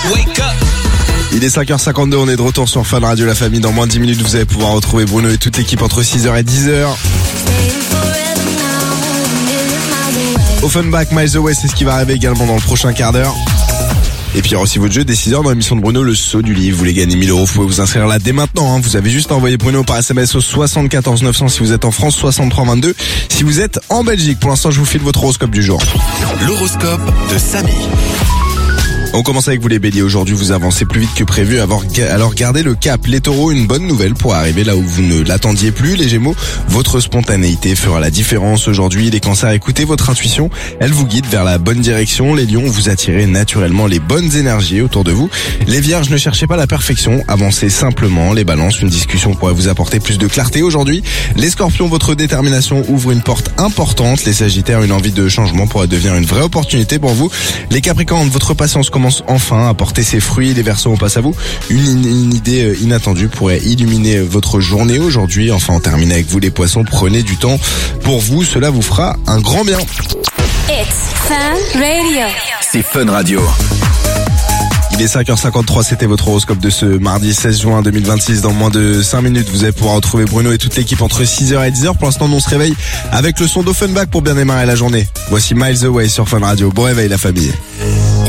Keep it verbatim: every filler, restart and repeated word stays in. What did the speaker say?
Il est cinq heures cinquante-deux, on est de retour sur Fun Radio La Famille. Dans moins de dix minutes, vous allez pouvoir retrouver Bruno et toute l'équipe entre six heures et dix heures. Offenbach, Miles Away, c'est ce qui va arriver également dans le prochain quart d'heure. Et puis il y aura aussi votre jeu des six heures dans l'émission de Bruno, le saut du livre. Vous voulez gagner mille euros, vous pouvez vous inscrire là dès maintenant, hein. Vous avez juste à envoyer Bruno par S M S au soixante-quatorze neuf cents si vous êtes en France, soixante-trois vingt-deux si vous êtes en Belgique. Pour l'instant, je vous file votre horoscope du jour. L'horoscope de Samy. On commence avec vous les béliers. Aujourd'hui, vous avancez plus vite que prévu. Alors gardez le cap. Les taureaux, une bonne nouvelle pour arriver là où vous ne l'attendiez plus. Les gémeaux, votre spontanéité fera la différence aujourd'hui. Les cancers, écoutez votre intuition. Elle vous guide vers la bonne direction. Les lions, vous attirez naturellement les bonnes énergies autour de vous. Les vierges, ne cherchez pas la perfection. Avancez simplement. Les balances, une discussion pourrait vous apporter plus de clarté aujourd'hui. Les scorpions, votre détermination ouvre une porte importante. Les sagittaires, une envie de changement pourrait devenir une vraie opportunité pour vous. Les capricornes, votre patience commence enfin à porter ses fruits. Les verseaux, on passe à vous. Une, une idée inattendue pourrait illuminer votre journée aujourd'hui. Enfin, on termine avec vous les poissons. Prenez du temps pour vous. Cela vous fera un grand bien. It's Fun Radio. C'est Fun Radio. Il est cinq heures cinquante-trois, c'était votre horoscope de ce mardi seize juin deux mille vingt-six. Dans moins de cinq minutes, vous allez pouvoir retrouver Bruno et toute l'équipe entre six heures et dix heures. Pour l'instant, nous on se réveille avec le son d'Offenbach pour bien démarrer la journée. Voici Miles Away sur Fun Radio. Bon réveil la famille.